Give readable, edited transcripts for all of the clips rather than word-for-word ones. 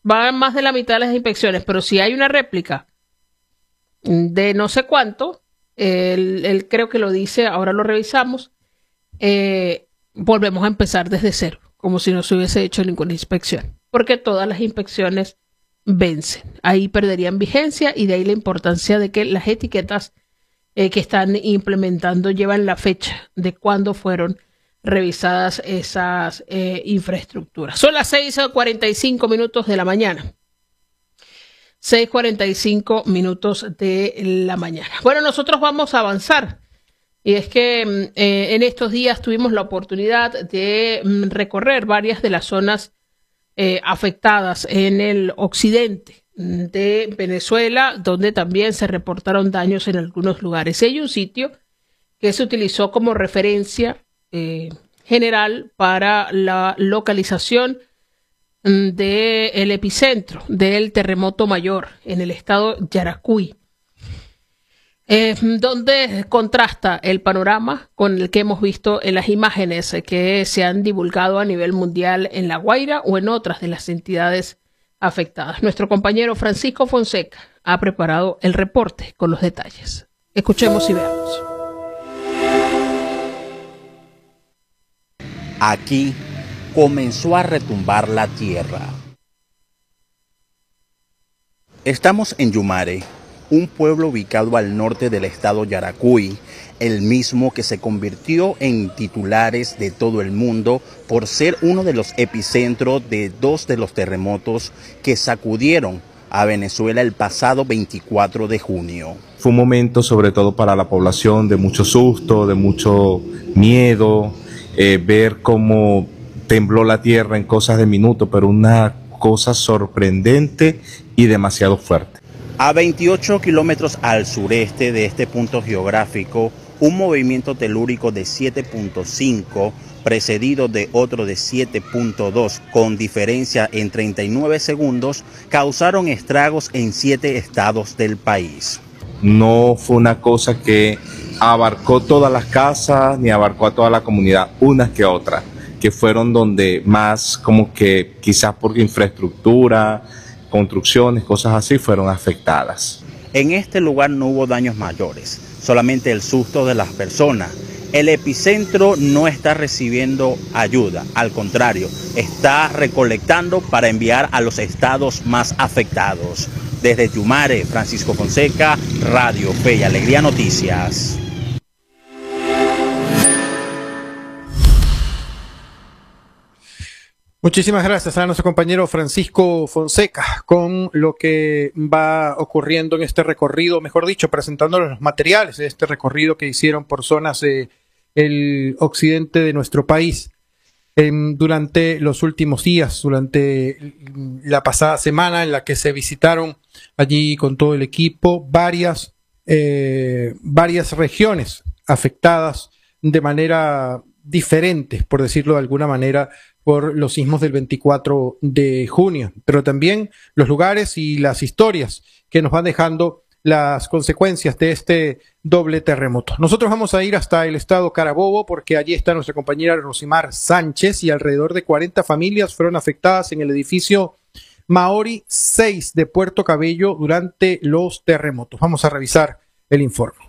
van más de la mitad de las inspecciones, pero si hay una réplica de no sé cuánto, él creo que lo dice, ahora lo revisamos, volvemos a empezar desde cero, como si no se hubiese hecho ninguna inspección, porque todas las inspecciones vencen. Ahí perderían vigencia y de ahí la importancia de que las etiquetas que están implementando llevan la fecha de cuándo fueron revisadas esas infraestructuras. Son las 6:45 de la mañana. 6:45 de la mañana. Bueno, nosotros vamos a avanzar. Y es que en estos días tuvimos la oportunidad de recorrer varias de las zonas afectadas en el occidente de Venezuela, donde también se reportaron daños en algunos lugares. Hay un sitio que se utilizó como referencia general para la localización del epicentro del terremoto mayor en el estado Yaracuy, donde contrasta el panorama con el que hemos visto en las imágenes que se han divulgado a nivel mundial en La Guaira o en otras de las entidades afectadas. Nuestro compañero Francisco Fonseca ha preparado el reporte con los detalles. Escuchemos y veamos. Aquí comenzó a retumbar la tierra. Estamos en Yumare, un pueblo ubicado al norte del estado Yaracuy, el mismo que se convirtió en titulares de todo el mundo por ser uno de los epicentros de dos de los terremotos que sacudieron a Venezuela el pasado 24 de junio. Fue un momento sobre todo para la población de mucho susto, de mucho miedo, ver cómo tembló la tierra en cosas de minutos, pero una cosa sorprendente y demasiado fuerte. A 28 kilómetros al sureste de este punto geográfico, un movimiento telúrico de 7.5, precedido de otro de 7.2, con diferencia en 39 segundos, causaron estragos en 7 estados del país. No fue una cosa que abarcó todas las casas, ni abarcó a toda la comunidad, unas que otras, que fueron donde más como que quizás por infraestructura, construcciones, cosas así fueron afectadas. En este lugar no hubo daños mayores, solamente el susto de las personas. El epicentro no está recibiendo ayuda, al contrario, está recolectando para enviar a los estados más afectados. Desde Yumare, Francisco Fonseca, Radio Fe y Alegría Noticias. Muchísimas gracias a nuestro compañero Francisco Fonseca con lo que va ocurriendo en este recorrido, mejor dicho, presentándoles los materiales de este recorrido que hicieron por zonas del occidente de nuestro país durante los últimos días, durante la pasada semana en la que se visitaron allí con todo el equipo varias regiones afectadas de manera diferente, por decirlo de alguna manera, por los sismos del 24 de junio, pero también los lugares y las historias que nos van dejando las consecuencias de este doble terremoto. Nosotros vamos a ir hasta el estado Carabobo porque allí está nuestra compañera Rosimar Sánchez y alrededor de 40 familias fueron afectadas en el edificio Maori 6 de Puerto Cabello durante los terremotos. Vamos a revisar el informe.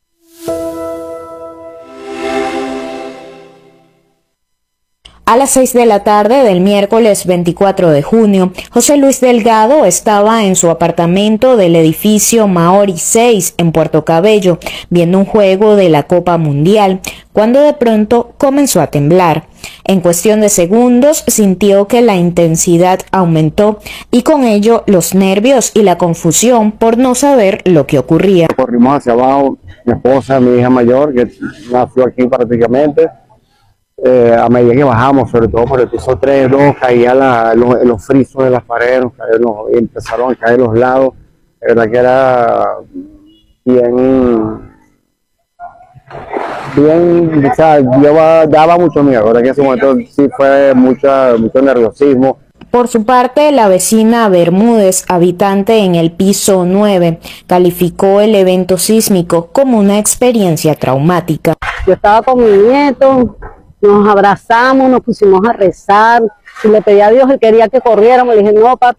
A las 6 de la tarde del miércoles 24 de junio, José Luis Delgado estaba en su apartamento del edificio Maori 6 en Puerto Cabello, viendo un juego de la Copa Mundial, cuando de pronto comenzó a temblar. En cuestión de segundos sintió que la intensidad aumentó y con ello los nervios y la confusión por no saber lo que ocurría. Corrimos hacia abajo, mi esposa, mi hija mayor, que nació aquí prácticamente. A medida que bajamos, sobre todo por el piso 3, 2, caían los frisos de las paredes, empezaron a caer los lados. La verdad que era bien, o sea, daba mucho miedo. La verdad que en ese momento sí fue mucho nerviosismo. Por su parte, la vecina Bermúdez, habitante en el piso 9, calificó el evento sísmico como una experiencia traumática. Yo estaba con mi nieto, nos abrazamos, nos pusimos a rezar, y le pedí a Dios que quería que corriéramos, le dije, no papi,